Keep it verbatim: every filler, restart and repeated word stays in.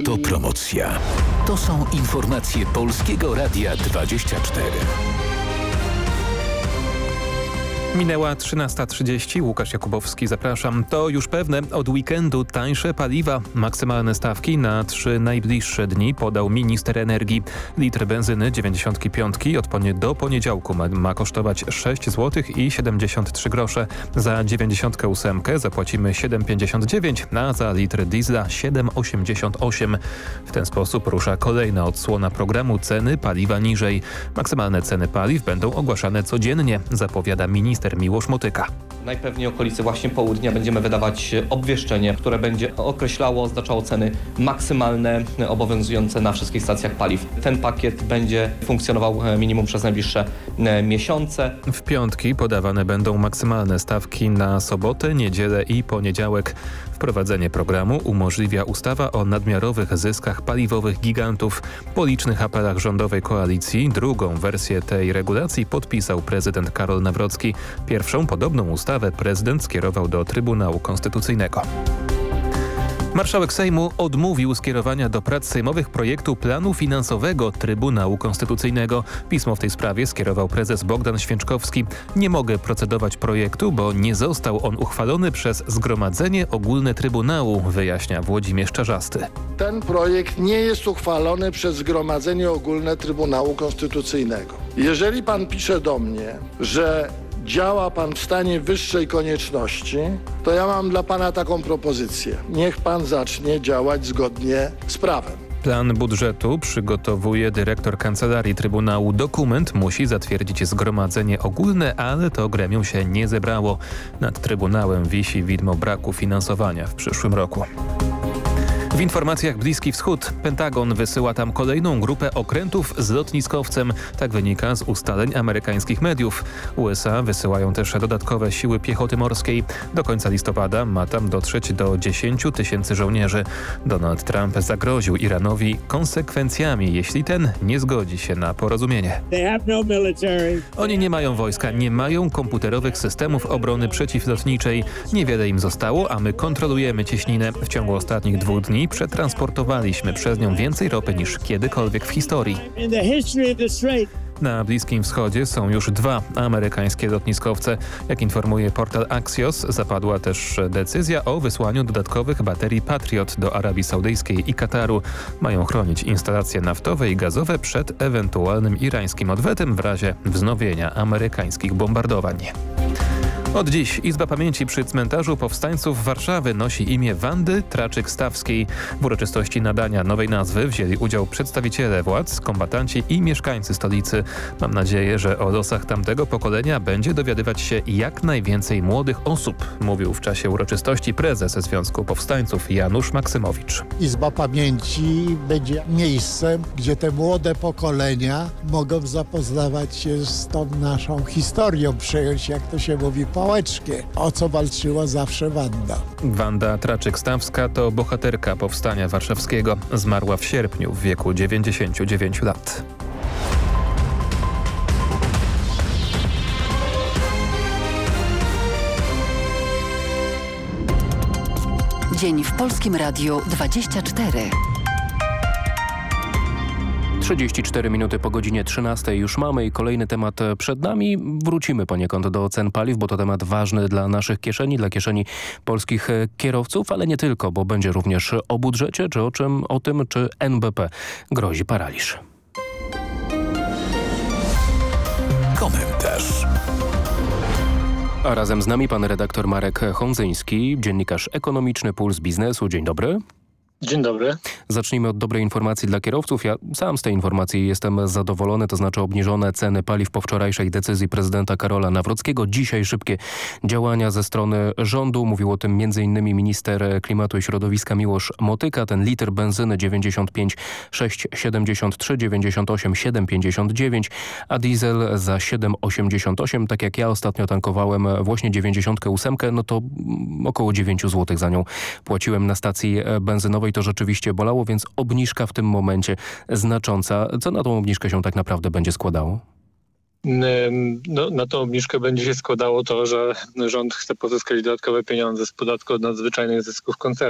Autopromocja. To są informacje Polskiego Radia dwadzieścia cztery. Minęła trzynasta trzydzieści. Łukasz Jakubowski, zapraszam. To już pewne, od weekendu tańsze paliwa. Maksymalne stawki na trzy najbliższe dni podał minister energii. Litr benzyny dziewięćdziesiąt pięć od poni- do poniedziałku ma, ma kosztować sześć złotych i siedemdziesiąt trzy grosze. Za dziewięćdziesiąt osiem zapłacimy siedem pięćdziesiąt dziewięć, a za litr diesla siedem osiemdziesiąt osiem. W ten sposób rusza kolejna odsłona programu Ceny paliwa niżej. Maksymalne ceny paliw będą ogłaszane codziennie, zapowiada minister Miłosz Motyka. Najpewniej okolicy właśnie południa będziemy wydawać obwieszczenie, które będzie określało, oznaczało ceny maksymalne obowiązujące na wszystkich stacjach paliw. Ten pakiet będzie funkcjonował minimum przez najbliższe miesiące. W piątki podawane będą maksymalne stawki na sobotę, niedzielę i poniedziałek. Wprowadzenie programu umożliwia ustawa o nadmiarowych zyskach paliwowych gigantów. Po licznych apelach rządowej koalicji drugą wersję tej regulacji podpisał prezydent Karol Nawrocki. Pierwszą podobną ustawę prezydent skierował do Trybunału Konstytucyjnego. Marszałek Sejmu odmówił skierowania do prac sejmowych projektu planu finansowego Trybunału Konstytucyjnego. Pismo w tej sprawie skierował prezes Bogdan Święczkowski. Nie mogę procedować projektu, bo nie został on uchwalony przez Zgromadzenie Ogólne Trybunału, wyjaśnia Włodzimierz Czarzasty. Ten projekt nie jest uchwalony przez Zgromadzenie Ogólne Trybunału Konstytucyjnego. Jeżeli pan pisze do mnie, że działa pan w stanie wyższej konieczności, to ja mam dla pana taką propozycję. Niech pan zacznie działać zgodnie z prawem. Plan budżetu przygotowuje dyrektor Kancelarii Trybunału. Dokument musi zatwierdzić Zgromadzenie Ogólne, ale to gremium się nie zebrało. Nad Trybunałem wisi widmo braku finansowania w przyszłym roku. W informacjach Bliski Wschód. Pentagon wysyła tam kolejną grupę okrętów z lotniskowcem. Tak wynika z ustaleń amerykańskich mediów. U S A wysyłają też dodatkowe siły piechoty morskiej. Do końca listopada ma tam dotrzeć do dziesięciu tysięcy żołnierzy. Donald Trump zagroził Iranowi konsekwencjami, jeśli ten nie zgodzi się na porozumienie. Oni nie mają wojska, nie mają komputerowych systemów obrony przeciwlotniczej. Niewiele im zostało, a my kontrolujemy cieśninę. W ciągu ostatnich dwóch dni przetransportowaliśmy przez nią więcej ropy niż kiedykolwiek w historii. Na Bliskim Wschodzie są już dwa amerykańskie lotniskowce. Jak informuje portal Axios, zapadła też decyzja o wysłaniu dodatkowych baterii Patriot do Arabii Saudyjskiej i Kataru. Mają chronić instalacje naftowe i gazowe przed ewentualnym irańskim odwetem w razie wznowienia amerykańskich bombardowań. Od dziś Izba Pamięci przy Cmentarzu Powstańców Warszawy nosi imię Wandy Traczyk-Stawskiej. W uroczystości nadania nowej nazwy wzięli udział przedstawiciele władz, kombatanci i mieszkańcy stolicy. Mam nadzieję, że o losach tamtego pokolenia będzie dowiadywać się jak najwięcej młodych osób, mówił w czasie uroczystości prezes Związku Powstańców Janusz Maksymowicz. Izba Pamięci będzie miejscem, gdzie te młode pokolenia mogą zapoznawać się z tą naszą historią, przejąć, jak to się mówi, pałeczkę, o co walczyła zawsze Wanda. Wanda Traczyk-Stawska to bohaterka Powstania Warszawskiego. Zmarła w sierpniu w wieku dziewięćdziesięciu dziewięciu lat. Dzień w Polskim Radiu dwadzieścia cztery. trzydzieści cztery minuty po godzinie trzynastej już mamy i kolejny temat przed nami. Wrócimy poniekąd do cen paliw, bo to temat ważny dla naszych kieszeni, dla kieszeni polskich kierowców, ale nie tylko, bo będzie również o budżecie, czy o czym, o tym, czy N B P grozi paraliż. Komentarz. A razem z nami pan redaktor Marek Hondzyński, dziennikarz ekonomiczny Puls Biznesu. Dzień dobry. Dzień dobry. Zacznijmy od dobrej informacji dla kierowców. Ja sam z tej informacji jestem zadowolony, to znaczy obniżone ceny paliw po wczorajszej decyzji prezydenta Karola Nawrockiego. Dzisiaj szybkie działania ze strony rządu. Mówił o tym między innymi minister klimatu i środowiska Miłosz Motyka. Ten litr benzyny dziewięćdziesiąt pięć sześć siedemdziesiąt trzy, dziewięćdziesiąt osiem siedem pięćdziesiąt dziewięć, a diesel za siedem osiemdziesiąt osiem. Tak jak ja ostatnio tankowałem właśnie dziewięćdziesiąt osiem, no to około dziewięć złotych za nią płaciłem na stacji benzynowej. To rzeczywiście bolało, więc obniżka w tym momencie znacząca. Co na tą obniżkę się tak naprawdę będzie składało? No, na tą obniżkę będzie się składało to, że rząd chce pozyskać dodatkowe pieniądze z podatku od nadzwyczajnych zysków koncernów.